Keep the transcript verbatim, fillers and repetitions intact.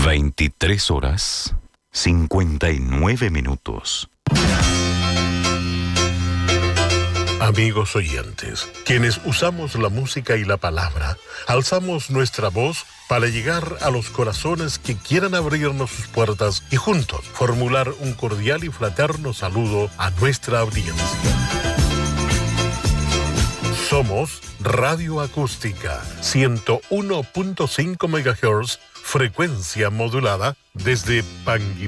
veintitrés horas, cincuenta y nueve minutos. Amigos oyentes, quienes usamos la música y la palabra, alzamos nuestra voz para llegar a los corazones que quieran abrirnos sus puertas y juntos formular un cordial y fraterno saludo a nuestra audiencia. Somos Radio Acústica, ciento uno punto cinco megahertz, frecuencia modulada desde Panguipulli.